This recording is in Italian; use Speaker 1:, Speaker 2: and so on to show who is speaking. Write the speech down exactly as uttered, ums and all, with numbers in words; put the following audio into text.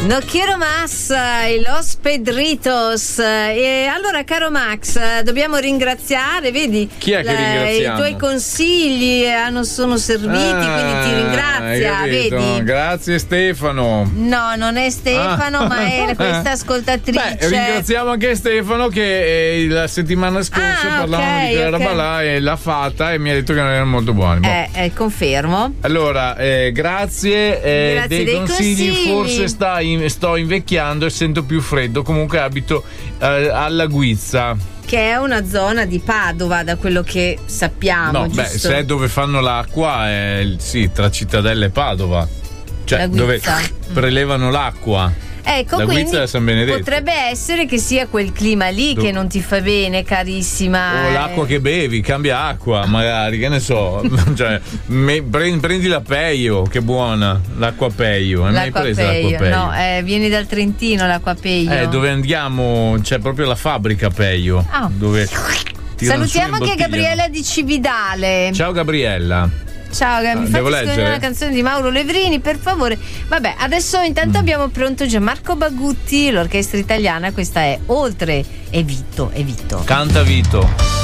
Speaker 1: No quiero más, los Pedritos. E allora, caro Max, dobbiamo ringraziare, vedi?
Speaker 2: Chi è che ringraziamo?
Speaker 1: I tuoi consigli hanno, sono serviti, ah, quindi ti ringrazia, vedi?
Speaker 2: Grazie Stefano.
Speaker 1: No, non è Stefano, ah. ma è questa ascoltatrice.
Speaker 2: Beh, ringraziamo anche Stefano che eh, la settimana scorsa
Speaker 1: ah,
Speaker 2: parlavamo
Speaker 1: okay,
Speaker 2: di quella
Speaker 1: okay.
Speaker 2: roba là e l'ha fatta e mi ha detto che non erano molto buoni. Boh.
Speaker 1: Eh, eh, confermo.
Speaker 2: Allora, eh, grazie, eh,
Speaker 1: grazie
Speaker 2: dei,
Speaker 1: dei
Speaker 2: consigli,
Speaker 1: consigli.
Speaker 2: forse stai sto invecchiando e sento più freddo. Comunque abito eh, alla Guizza,
Speaker 1: che è una zona di Padova, da quello che sappiamo.
Speaker 2: No,
Speaker 1: giusto?
Speaker 2: beh, se è dove fanno l'acqua, è, sì, tra Cittadella e Padova, cioè dove prelevano l'acqua.
Speaker 1: Ecco,
Speaker 2: la
Speaker 1: quindi
Speaker 2: Guizza da San Benedetto.
Speaker 1: Potrebbe essere che sia quel clima lì Do- che non ti fa bene, carissima.
Speaker 2: O l'acqua che bevi, cambia acqua, magari, che ne so. Cioè, me, prendi, prendi la Peio, che buona, l'acqua Peio. Hai mai preso
Speaker 1: Peio.
Speaker 2: l'acqua Peio?
Speaker 1: No, eh, vieni dal Trentino l'acqua Peio.
Speaker 2: Eh, dove andiamo, c'è proprio la fabbrica Peio.
Speaker 1: Ah.
Speaker 2: Dove
Speaker 1: salutiamo anche Gabriella di Cividale.
Speaker 2: Ciao Gabriella.
Speaker 1: Ciao, mi
Speaker 2: Devo
Speaker 1: fate scrivere una canzone di Mauro Levrini, per favore. Vabbè, adesso intanto mm. abbiamo pronto Gianmarco Bagutti, l'orchestra italiana. Questa è Oltre e Vito e Vito.
Speaker 2: Canta Vito.